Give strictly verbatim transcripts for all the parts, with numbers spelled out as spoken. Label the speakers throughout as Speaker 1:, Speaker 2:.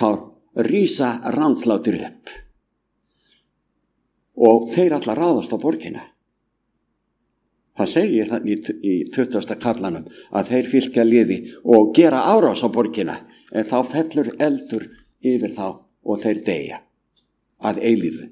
Speaker 1: þá rísa ranglátir upp og þeir allar ráðast á borgina. Það segir þannig í tuttugasta kaflanum að þeir fylgja liði og gera árás á borgina, en þá fellur eldur yfir þá og þeir deyja að eilífu.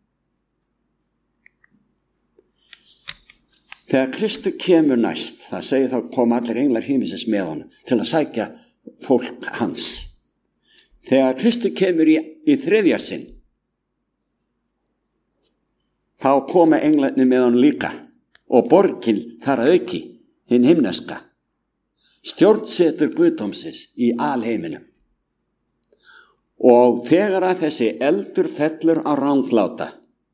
Speaker 1: Þegar Kristur kemur næst, það segir þá koma allir englar himinsins með honum til að sækja fólk hans. Þegar Kristur kemur í, í þriðja sinn, þá koma englarnir með honum líka og borgin þar að auki, hinn himneska, stjórnsetur guðdómsins í alheiminum. Og þegar að þessi eldur fellur á rangláta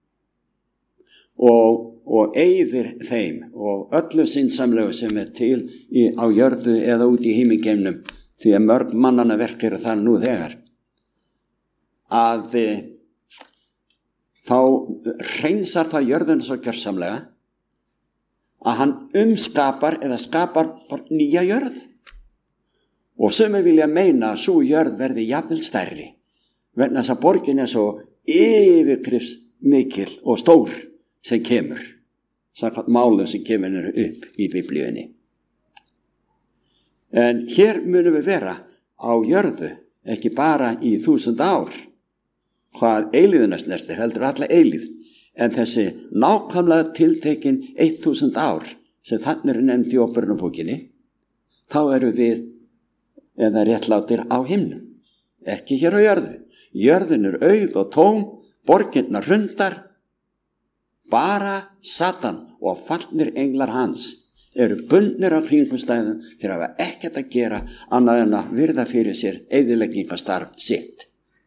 Speaker 1: og, og eyðir þeim og öllu sinnsamlegu sem er til í, á jörðu eða út í himingeimnum, því að mörg mannanna verk eru það nú þegar, að e, þá hreinsar það jörðuna svo gjörsamlega að hann umskapar eða skapar nýja jörð. Og sumir vilja meina að sú jörð verði jafnvel stærri, vegna þess að borgin er svo yfirgrifs mikil og stór sem kemur, samkvæmt málum sem kemur upp í Biblíunni. En hér munum við vera á jörðu, ekki bara í þúsund ár, hvað eilíðuna snertir, heldur alla eilíð, en þessi nákvæmlega tiltekin eitt þúsund ár sem þannig er nefnd í Óperunarbókinni, þá eru við eða réttlátir á himnum, ekki hér á jörðu. Jörðin er auð og tóm, borginnar hrundar, bara Satan og fallnir englar hans eru bundnir á kringumstæðum til að hafa ekkert að gera annað en að virða fyrir sér eyðileggingarstarf sitt.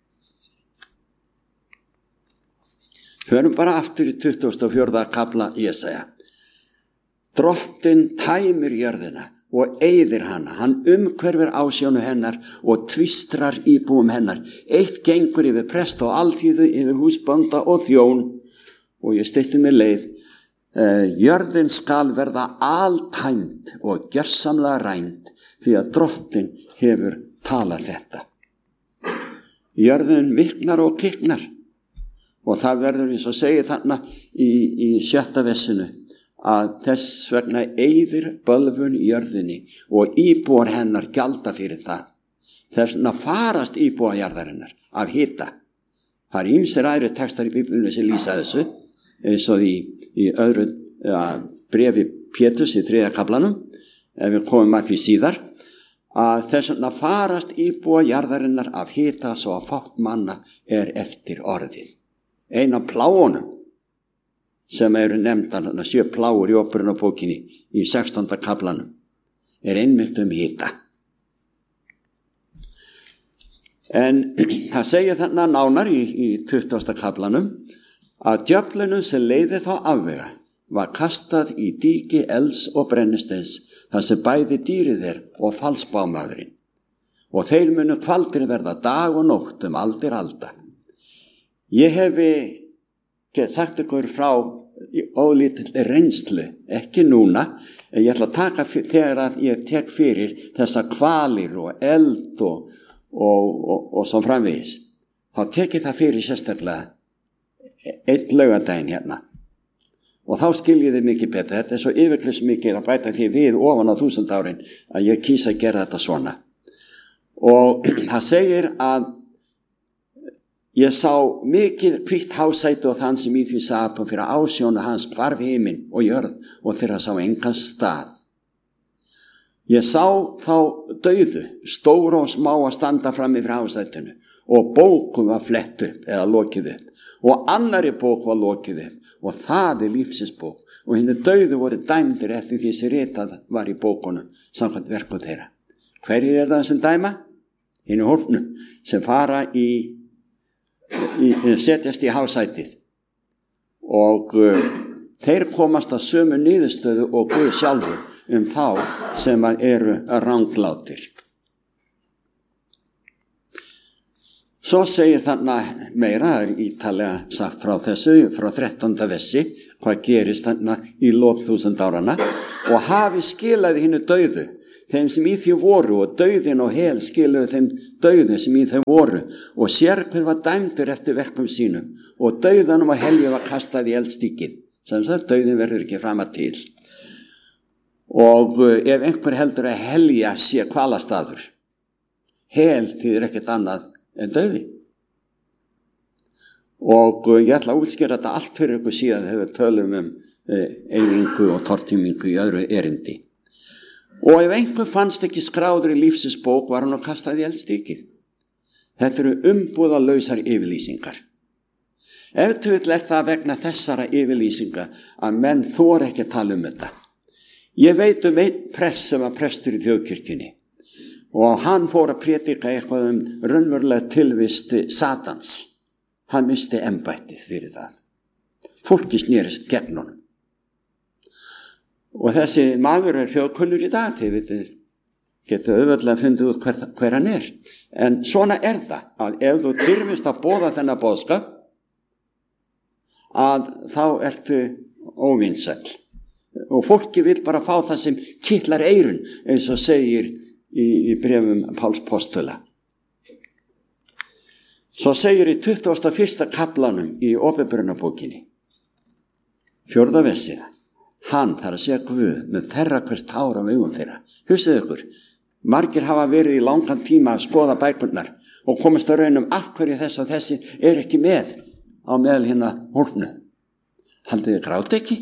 Speaker 1: Förum bara aftur í tuttugasta og fjórða kafla Jesaja. Drottinn tæmir jörðina og eyðir hana, hann umhverfir ásjónu hennar og tvistrar íbúum hennar. Eitt gengur yfir prest og alþýðu, yfir húsbónda og þjón, og ég steytti mig leið. Uh, jörðin skal verða altæmd og gjörsamlega rænd, því að Drottinn hefur talað þetta. Jörðin viknar og kiknar, og það verður eins og segir þarna í, í sjötta vessinu, að þess vegna eyðir bölvun jörðinni og íbúar hennar gjalda fyrir það. Þess vegna farast íbúar jarðarinnar af hita. Það er ýmsir aðrir textar í Biblíunni sem lýsa þessu, eins og í, í öðru ja, brefi Péturs í þriðja kaflanum, ef við komum að því síðar, að þess vegna farast íbúar jarðarinnar af hita svo að fátt manna er eftir orðið. Ein af pláunum sem eru nefndar, sjö pláur í Óperunarbókinni í sextánda kaflanum, er einmitt um hita. En það segir þarna nánar í, í tuttugasta kaflanum að djöflinu sem leiði þá afvega var kastað í dýki elds og brennisteins, þar sem bæði dýrið er og falsbámaðurinn. Og þeir munu kvaldir verða dag og nótt um aldir alda. Ég hefi sagt ykkur frá ólítil reynslu, ekki núna, en ég ætla að taka fyrir, þegar að ég tek fyrir þessa kvalir og eld og, og, og, og svo framvegis. Þá tek ég það fyrir sérstaklega einn laugardaginn hérna. Og þá skiljið þið mikið betur. Þetta er svo yfirklis mikið að bæta því við ofan á þúsund árin að ég kýsa að gera þetta svona. Og það segir að ég sá mikið hvítt hásæti og þann sem í því sat og fyrir ásjónu hans hvarf himinn og jörð og þeirra sá engan stað. Ég sá þá dauðu, stóra og smá að standa fram yfir hásætinu og bókum var flett upp eða lokið upp og annari bók var lokið upp og það er lífsins bók og henni dauðu voru dæmdir eftir því sem ritað var í bókunum samkvæmt verkum þeirra. Hverjir er það sem dæma? Henni hólpnum sem fara í Í, setjast í hásætið og uh, þeir komast að sömu niðurstöðu og Guð sjálfur um þá sem eru ranglátir. Svo segir þarna meira, það er ítalega sagt frá þessu, frá þrettánda vessi, hvað gerist þarna í lok þúsund árana og hafi skilaði hinnu dauðu þeim sem í því voru, og dauðin og hel skiluðu þeim dauðu sem í þeim voru, og sérhver var dæmdur eftir verkum sínum, og dauðanum og helju var kastað í eldstíkið, sem það dauðin verður ekki fram að til. Og ef einhver heldur að helja sé hvalastaður, hel þýðir ekkert annað en dauði. Og ég ætla að útskýra þetta allt fyrir ykkur síðan þegar við tölum um eyðingu og tortímingu í öðru erindi. Og ef einhver fannst ekki skráður í lífsins bók, var hann að kastað í eldstíkið. Þetta eru umbúðalausar yfirlýsingar. Ef til vill er það vegna þessara yfirlýsinga að menn þor ekki að tala um þetta. Ég veit um einn prest sem var prestur í þjóðkirkjunni, og hann fór að prédika eitthvað um raunverulega tilvist Satans. Hann misti embættið fyrir það. Fólki snerist gegn honum. Og þessi maður er þjóðkunnur í dag, þið vitið, getur auðvitað að finna út hver, hver hann er. En svona er það, að ef þú dyrfist að boða þennan boðskap, að þá ertu óvinsæll. Og fólki vil bara fá það sem kitlar eyrun, eins og segir í, í bréfum Páls postula. Svo segir í tuttugasta og fyrsta kaflanum í Opinberunarbókinni, fjórða versið, hann, þar að segja Guð, með þerra hvert tár af augum þeirra. Hugsaðu ykkur, margir hafa verið í langan tíma að skoða bækurnar og komast að raunum af hverju þess og þessi er ekki með á meðal hérna hólpnu. Haldið þið gráti ekki?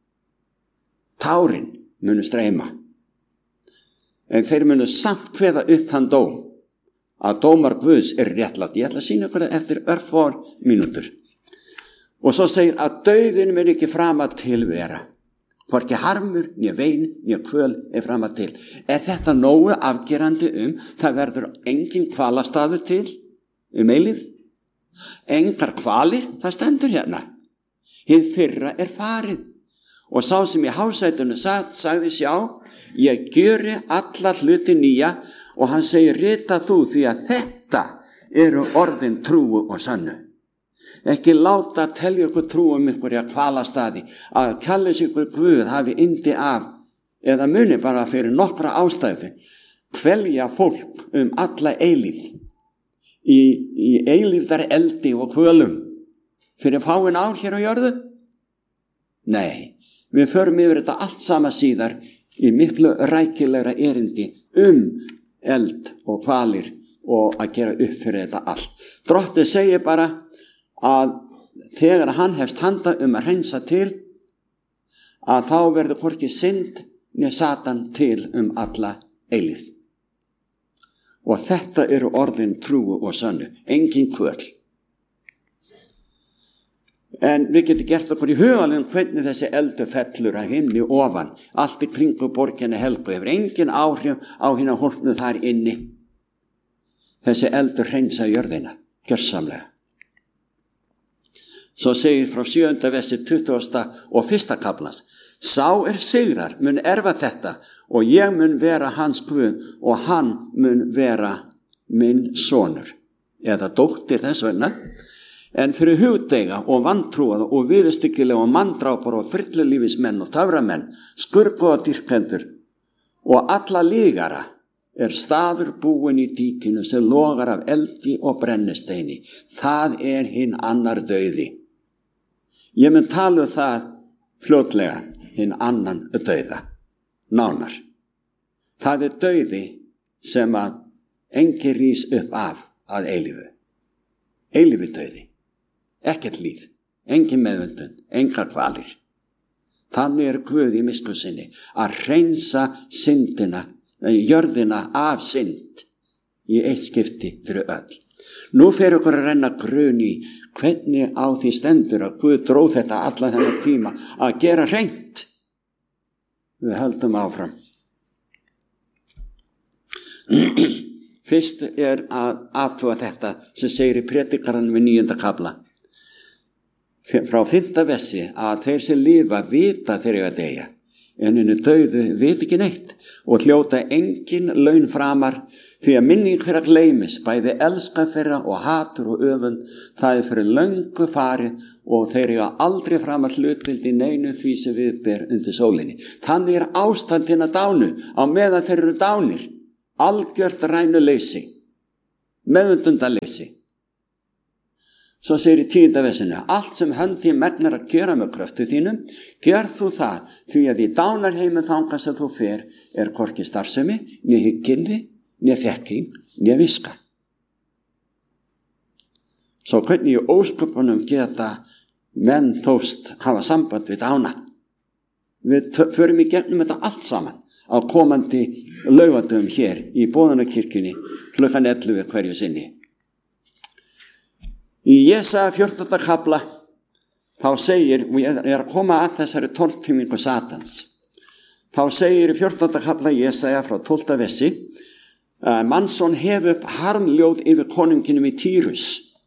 Speaker 1: Tárin munu streyma. En þeir munu samt kveða upp þann dóm að dómar Guðs er réttlátt. Ég ætla að sýna ykkur eftir örfár mínútur. Og svo segir að dauðin mun ekki fram að tilvera. Hvorki harmur, né vein, né kvöl er fram að til. Er þetta nógu afgerandi um það verður engin hvalastaður til um eilífð? Engar hvalir, það stendur hérna. Hið fyrra er farið. Og sá sem í hásætunu sagt, sagði sjá, ég gjöri alla hluti nýja, og hann segir, rita þú því að þetta eru orðin trúu og sannu. Ekki láta að telja ykkur trú um ykkur í að hvalastaði, að kallis ykkur Guð hafi yndi af, eða muni bara fyrir nokkra ástæðu, kvelja fólk um alla eilífð, í, í eilífðar eldi og kvölum, fyrir fáin ár hér á jörðu? Nei, við förum yfir þetta allt sama síðar í miklu rækilegra erindi um eld og kvalir og að gera upp fyrir þetta allt. Drottinn segir bara að þegar hann hefst handa um að hreinsa til, að þá verður hvorki synd né Satan til um alla eilífð. Og þetta eru orðin trúu og sönnu, engin kvöl. En við getum gert okkur í hugalegum hvernig þessi eldur fellur af himni ofan, allt í kringu borginni helgu, hefur engin áhrif á hina hólpnu þar inni. Þessi eldur hreinsa jörðina, gjörsamlega. Svo segir frá sjöunda versi tuttugasta og fyrsta kaflans, sá er sigrar mun erfa þetta og ég mun vera hans Guð og hann mun vera minn sonur, eða dóttir þess vegna. En fyrir hugdeiga og vantrúaða og viðurstyggilega og manndrápar og frillulífismenn og töframenn, skurgoða dýrkendur og alla lígara er staður búin í díkinu sem logar af eldi og brennisteini. Það er hinn annar dauði. Ég mun tala um það fljótlega, hinn annan dauða, nánar. Það er dauði sem að engin rís upp af að eilífu. Eilífi dauði. Ekkert líf, engin meðvöndun, engar kvalir. Þannig er Guð í miskunn sinni að hreinsa syndina, jörðina af synd í eitt skipti fyrir öll. Nú fer okkur að renna grun í hvernig á því stendur að Guð dróð þetta alla þennan tíma að gera hreint. Við höldum áfram. Fyrst er að athuga þetta sem segir í predikaranum við níunda kafla. Frá fimmta versi að þeir sem lifa vita þeir eiga að deyja, en henni dauðu veit ekki neitt og hljóta engin laun framar, því að minning þeirra gleymis, bæði elska þeirra og hatur og öfund, það er fyrir löngu farið og þeir eiga aldrei framar hlutdeild í neinu því sem við ber undir sólinni. Þannig er ástandina dánu á meðan þeir eru dánir, algjört rænuleysi, meðvitundaleysi. Svo segir í tíunda versinu, allt sem hönd þín megnar að gera með kröftu þínum, gjör þú það, því að í dánarheimin þangað sem þú fer er hvorki starfsemi, né hygginni, né þekking, né viska. Svo hvernig í ósköpunum geta menn þóst hafa samband við dána? Við förum í gegnum þetta allt saman á komandi laugardögum hér í Boðunarkirkjunni klukkan ellefu hverju sinni. Í Jesaja fjórtánda kafla þá segir, og ég er að koma að þessari tortímingu Satans, þá segir í fjórtánda kafla Jesaja frá tólfta versi að Mannsson hef upp harmljóð yfir konunginum í Týrus.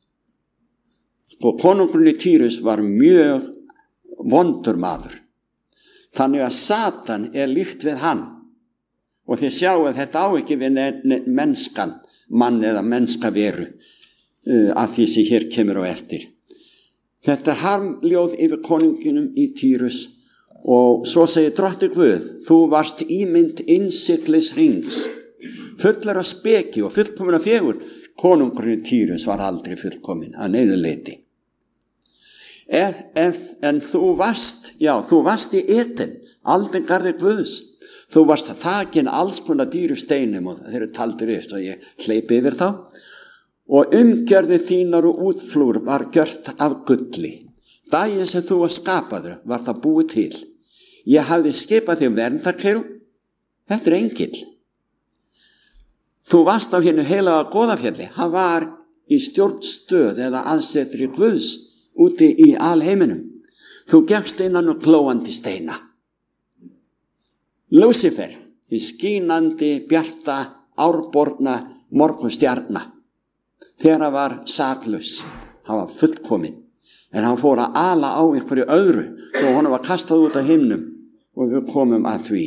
Speaker 1: Og konungurinn í Týrus var mjög vondur maður. Þannig að Satan er líkt við hann. Og þið sjáu að þetta á ekki við mennskan, mann eða mennska veru, að því sem hér kemur á eftir. Þetta er harmljóð yfir konunginum í Týrus og svo segir drottinn Guð, þú varst ímynd innsiglis hrings, fullar af speki og fullkomin af fegurð. Konungurinn í Týrus var aldrei fullkomin að neinu leyti. Ef, ef, en þú varst, já, þú varst í Eden, aldingarði Guðs. Þú varst þakin alls konar dýru steinum og þeir eru taldir upp og ég hleypi yfir þá. Og umgjörði þínar og útflúr var gjört af gulli. Daginn sem þú var skapaður var það búið til. Ég hafði skipað þig verndarkleru. Þetta er engill. Þú varst á hennu heilaga Goðafjalli. Hann var í stjórnstöð eða aðsetri Guðs úti í alheiminum. Þú gekkst innan og glóandi steina. Lúsifer, í skínandi, bjarta, árborna morgunstjarna. Þegar hann var saklaus, hann var fullkominn, en hann fór að ala á einhverju öðru, svo hann var kastað út af himnum og við komum að því.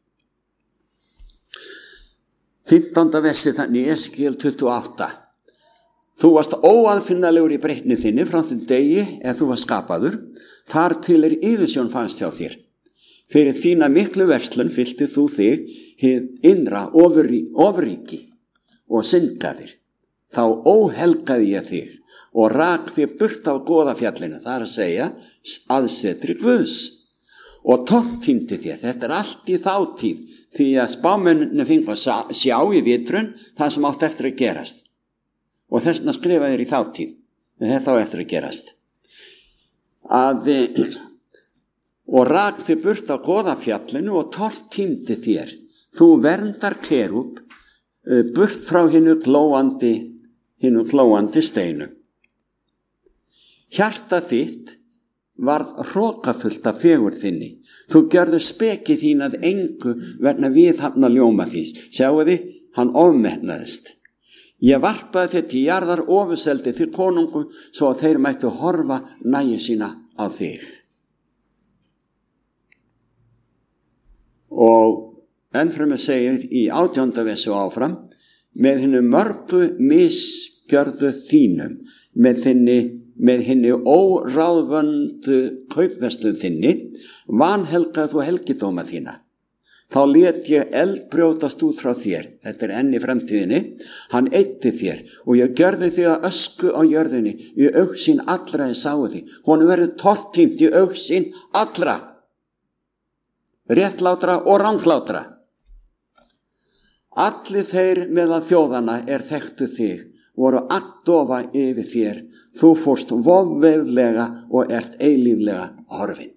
Speaker 1: fimmtánda versi þannig í Esekíel tuttugu og átta. Þú varst óaðfinnalegur í breytni þinni frá þeim degi eða þú var skapaður, þar til er yfirsjón fannst hjá þér. Fyrir þína miklu verslun fyllti þú þig hið innra ofríki og syngaðir. Þá óhelgaði ég þig og rak þig burt á Goðafjallinu, það er að segja aðsetri Guðs, og tortímdi þér. Þetta er allt í þátíð, því að spámenninu fengu að sjá í vitrun það sem átt eftir að gerast. Og þess vegna skrifa þér í þátíð, þetta á eftir að gerast. Að, og rak þig burt á Goðafjallinu og tortímdi þér. Þú verndar kerúb burt frá hinnu glóandi hinu glóandi steinu. Hjarta þitt varð hrókafullt af fegurð þinni. Þú gjörðu speki þín að engu vegna viðhafna ljóma þís. Sjáu þið, hann ofmetnaðist. Ég varpaði þér til jarðar ofuseldi til konungu svo að þeir mættu horfa næju sína á þig. Og ennfremur segir í átjánda versi áfram, með hinnu mörgu misgjörðu þínum, með þinni, með hinni óráðvöndu kaupverslun þinni, vanhelgað þú helgidóma þína. Þá lét ég eld brjótast út frá þér, þetta er enn í fremtíðinni, hann eitti þér og ég gjörði þig að ösku á jörðinni, í augsýn allra en sáu þig. Honum verður tortímt í augsýn allra, réttlátra og ranglátra. Allir þeir meðal þjóðana er þekktu þig, voru agndofa yfir þér, þú fórst vofveglega og ert eilíflega horfin.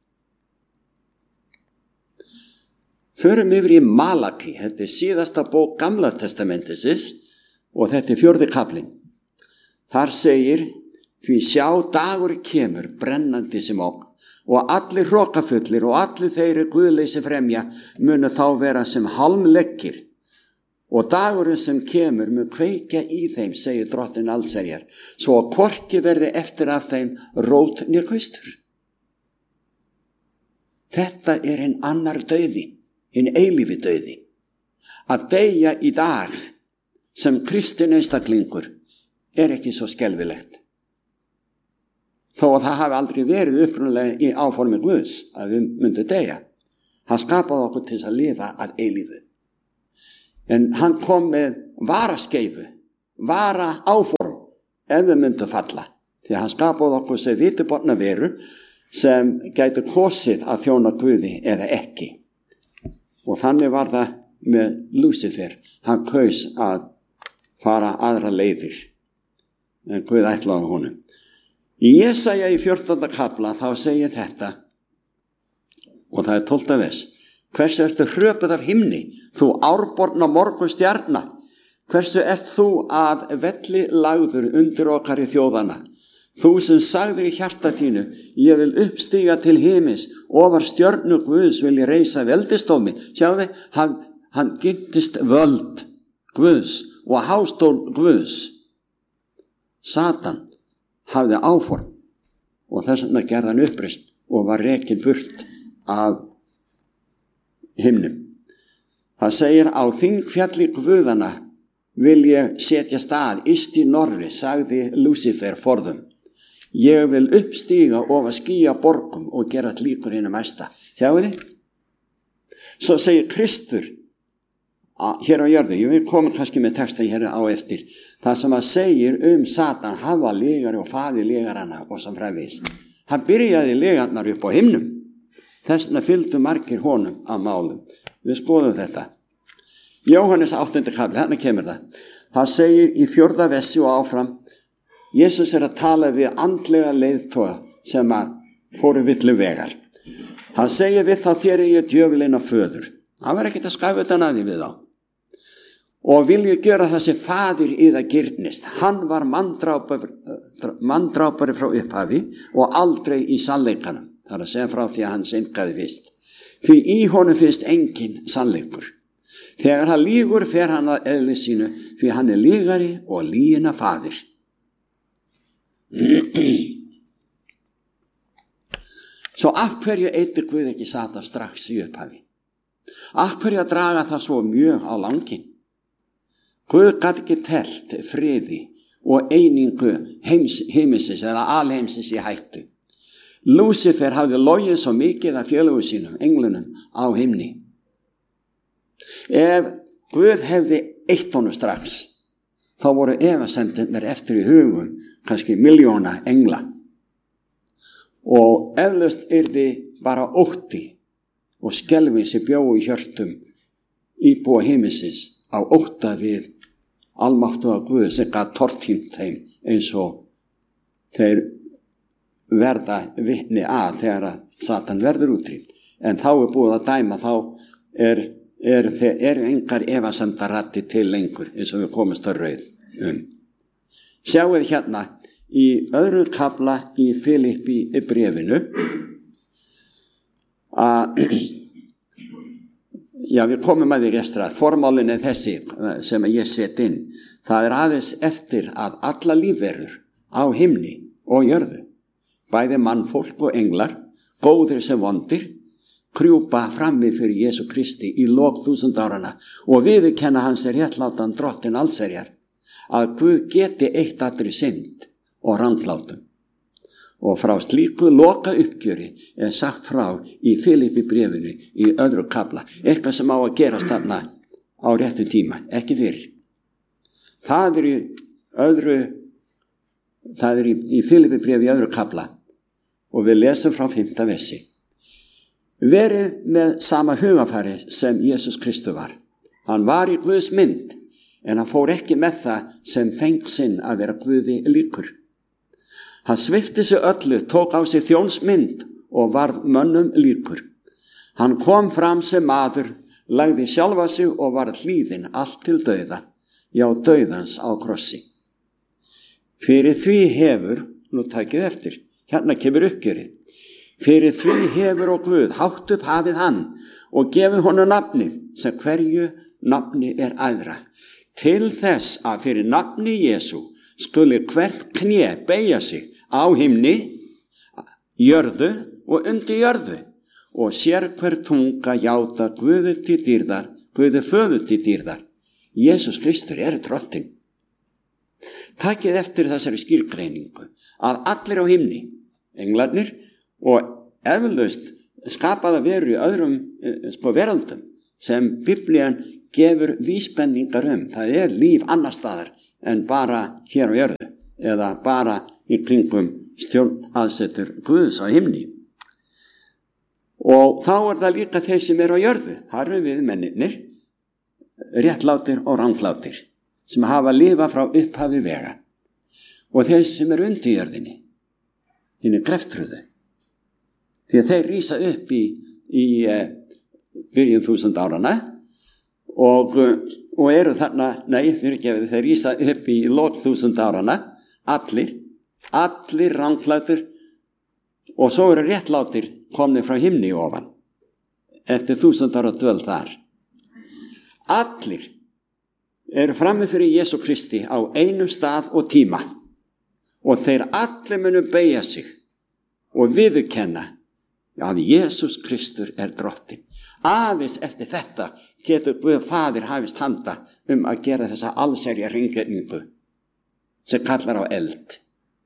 Speaker 1: Förum yfir í Malaki, þetta er síðasta bók Gamla testamentisins og þetta er fjórði kaflinn. Þar segir, því sjá dagur kemur brennandi sem ógn og allir hrókafullir og allir þeir guðleysi fremja munu þá vera sem halmleggir. Og dagurinn sem kemur mun kveikja í þeim, segir drottinn allsherjar, svo að hvorki verði eftir af þeim rót né kvistur. Þetta er hinn annar dauði, hinn eilífi dauði. Að deyja í dag sem kristinn einstaklingur er ekki svo skelfilegt. Þó að það hafi aldrei verið upprunalega í áformi Guðs að við myndum deyja. Hann skapaði okkur til að lifa að eilífu. En hann kom með varaskeifu, vara áform ef við myndum falla. Því að hann skapaði okkur sem vitiborna veru sem gæti kosið að þjóna Guði eða ekki. Og þannig var það með Lúsifer. Hann kaus að fara aðra leiðir en Guð ætlaði honum. Í Jesaja í fjórtánda kafla þá segir þetta, og það er tólfta vers: hversu ertu hröpuð af himni, þú árborna morgunstjarna? Hversu ert þú að velli lagður undir okkar í þjóðana? Þú sem sagðir í hjarta þínu, ég vil uppstíga til himins, ofar stjörnu Guðs vil ég reisa veldistómi. Sjáðu, hann, hann gintist völd Guðs og hástól Guðs. Satan hafði áform og þess vegna gerði hann uppreisn og var rekinn burt af himnum. Það segir: á þingfjalli Guðana vil ég setja stað, yst í norðri, sagði Lúsifer forðum. Ég vil uppstíga ofar skýja borgum og gera líkur hinum mesta. Sjáu þið? Svo segir Kristur að, hér á jörðu, ég vil koma kannski með texta hér á eftir, það sem að segir um Satan, hafa legari og faði legarana og sem fræfis. Hann byrjaði legarnar upp á himnum. Þessna fylgdu margir honum að málum. Við skoðum þetta. Jóhannes áttundi kafli, hérna kemur það. Það segir í fjórða versi og áfram: Jesús er að tala við andlega leiðtoga sem að fóru villu vegar. Hann segir við þá: þér er ég djöfulinn og föður. Hann var ekkert að skafa þetta naði við þá. Og vil ég gera það sem faðir í það girnist. Hann var manndrápari, manndrápari frá upphafi og aldrei í sannleikanum. Það er að segja frá því að hann syngaði fyrst. Því í honum finnst engin sannleikur. Þegar hann lýgur fer hann að eðli sínu, því hann er lýgari og lýgina faðir. Svo af hverju eitir Guð ekki Satan strax í upphafi? Af hverju að draga það svo mjög á langinn? Guð gat ekki telt friði og einingu heims, heimisins eða alheimsins í hættu. Lúsifer hafði logið svo mikið af félögum sínum, englunum, á himni. Ef Guð hefði eitt honum strax, þá voru efasemdirnar eftir í hugum kannski miljóna engla. Og eflaust yrði bara ótti og skelfing sem bjó í hjörtum íbúa heimisins á ótta við almáttuga Guð sem gat tortímt þeim eins og þeir verða vitni að þegar að Satan verður útrýmt. En þá er búið að dæma, þá er, er, er engar efasemdaraddi til lengur eins og við komumst að rauð um. Sjáuð hérna í öðru kafla í Filippi í bréfinu að já, við komum að því restra. Formálin er þessi sem ég set inn. Það er aðeins eftir að alla lífverur á himni og jörðu, bæði mannfólk og englar, góðir sem vondir, krjúpa frammi fyrir Jesú Kristi í lok þúsund árana og viðurkenna hans er réttlátan drottin allsherjar, að Guð geti eitt allri synd og ranglátum. Og frá slíku loka uppgjöri er sagt frá í Filippi bréfinu í öðru kafla, eitthvað sem á að gerast þarna á réttu tíma, ekki fyrr. Það er í öðru, það er í, í Filippi bréfi í öðru kafla og við lesum frá fimmta versi. Verið með sama hugafari sem Jesús Kristur var. Hann var í Guðs mynd, en hann fór ekki með það sem feng sinn að vera Guði líkur. Hann svipti sig öllu, tók á sig þjónsmynd og varð mönnum líkur. Hann kom fram sem maður, lagði sjálfa sig og varð hlýðinn allt til dauða, já dauðans á krossi. Fyrir því hefur, nú takið eftir, hérna kemur uppgjörið. Fyrir því hefur og Guð hátt upp hafið hann og gefið honum nafnið sem hverju nafni er æðra. Til þess að fyrir nafni Jesú skuli hvert kné beygja sig á himni, jörðu og undir jörðu og sér hver tunga játa Guði til dýrðar, Guði föður til dýrðar. Jesús Kristur er drottinn. Takið eftir þessari skilgreiningu að allir á himni, englarnir og eflaust skapaða veru í öðrum sko, veröldum sem Biblían gefur vísbendingar um. Það er líf annar staðar en bara hér á jörðu eða bara í kringum stjórnaðsetur Guðs á himni. Og þá er það líka þeir sem eru á jörðu. Þar eru við mennirnir, réttlátir og ranglátir, sem hafa lifað frá upphafi vega. Og þeir sem eru undir jörðinni, hinn er greftruðu. Því að þeir rísa upp í, í eh, byrjun þúsund árana og, og eru þarna, nei, fyrirgefið, þeir rísa upp í lok þúsund árana, allir, allir ranglátir og svo eru réttlátir komnir frá himni ofan, eftir þúsund ára dvöl þar. Allir eru frammi fyrir Jesú Kristi á einum stað og tíma og þeir allir munu beygja sig og viðurkenna að Jesús Kristur er drottinn. Aðeins eftir þetta getur Guð Faðir hafist handa um að gera þessa allsherja hringekningu sem kallar á eld.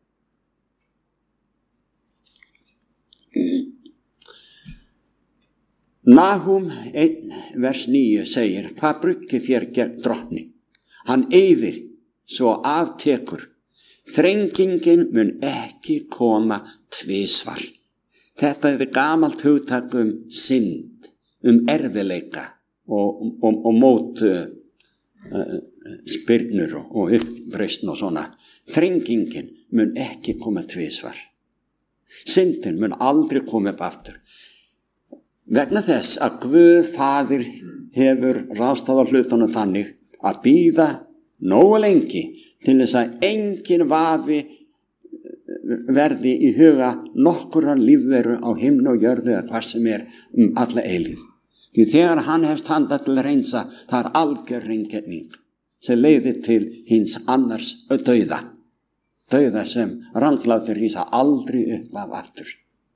Speaker 1: Nahum einn vers níu segir: hvað bruggið þér gegn drottni? Hann eyðir svo aftekur. Þrengingin mun ekki koma tvisvar. Þetta er gamalt hugtak um synd, um erfiðleika og, og, og mót uh, spyrnur og, og uppreisn og svona. Þrengingin mun ekki koma tvisvar. Syndin mun aldrei koma upp aftur. Vegna þess að Guð Faðir hefur ráðstafað hlutunum þannig að bíða nógu lengi til þess að engin vafi verði í huga nokkurrar lífveru á himni og jörðu eða hvað sem er um alla eilífð. Því þegar hann hefst handa til að reynsa, það er algjör hringekning sem leiðir til hins annars dauða. Dauða sem ranglátir rísa aldrei upp af aftur.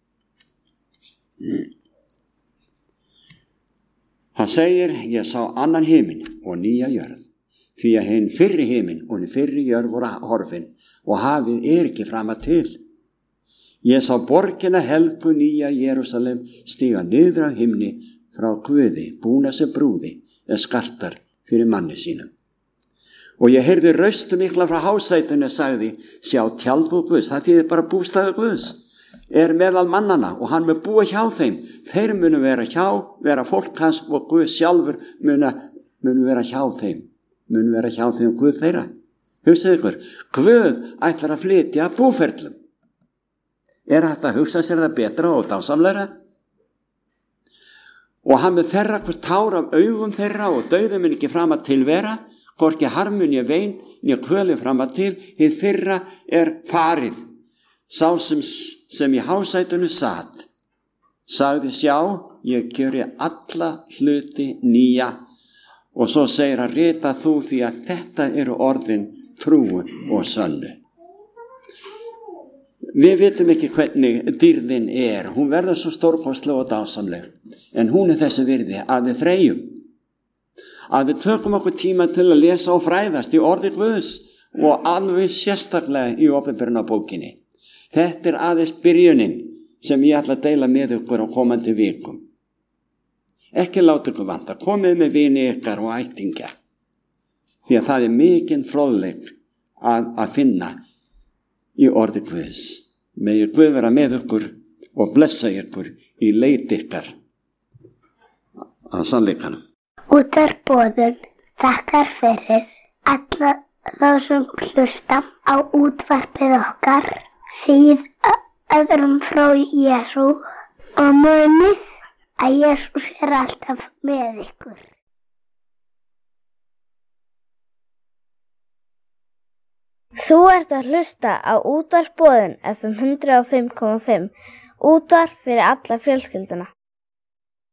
Speaker 1: Hann segir: ég sá annan himinn og nýja jörð, því að hinn fyrri himinn og hinn fyrri jörð voru horfin og hafið er ekki framar til. Ég sá borgina helgu nýja Jerúsalem stíga niður af himni frá Guði, búna sem brúði eða skartar fyrir manni sínum. Og ég heyrði raustu mikla frá hásætinu sagði: sjá, tjaldbúð Guðs, það þýðir bara bústaður Guðs, er meðal mannana og hann mun búa hjá þeim. Þeir munu vera hjá, vera fólk hans og Guð sjálfur munu, munu vera hjá þeim. Munu vera hjá þeim Guð þeirra. Hugsaðu ykkur, Guð ætlar að flytja búferlum. Er hægt að hugsa sér það betra og dásamlegra? Og hann mun þerra hver tár af augum þeirra og dauði mun ekki fram að tilvera, hvorki harmun ég vein, né kvöli fram að til, hið fyrra er farið. Sá sem, sem í hásætunu sat, sagði: sjá, ég gjöri alla hluti nýja. Og svo segir hann: rita þú, því að þetta eru orðin trúu og sönnu. Við vitum ekki hvernig dýrðin er, hún verður svo stórkostleg og dásamleg, en hún er þessi virði að við þreyjum, að við tökum okkur tíma til að lesa og fræðast í orði Guðs og alveg sérstaklega í opinberunarbókinni. Þetta er aðeins byrjunin sem ég ætla að deila með ykkur á komandi vikum. Ekki láta ykkur vanta, komið með vini ykkar og ættingja, því að það er mikinn fróðleik að, að finna í orði Guðs. Megi Guð vera með ykkur og blessa ykkur í leit ykkar að sannleikanum.
Speaker 2: Útvarpsboðun þakkar fyrir alla þá sem hlusta á útvarpið okkar. Segið öðrum frá Jesú og munið að Jesús er alltaf með ykkur.
Speaker 3: Þú ert að hlusta á Útvarpsboðun F M hundrað og fimm komma fimm, útvarp fyrir alla fjölskylduna.